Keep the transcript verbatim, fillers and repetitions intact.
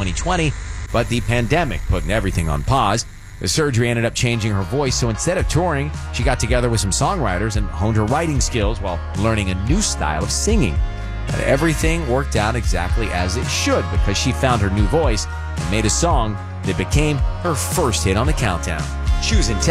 twenty twenty, but the pandemic put everything on pause. The surgery ended up changing her voice, so instead of touring, she got together with some songwriters and honed her writing skills while learning a new style of singing. And everything worked out exactly as it should because she found her new voice and made a song that became her first hit on the countdown. Choosing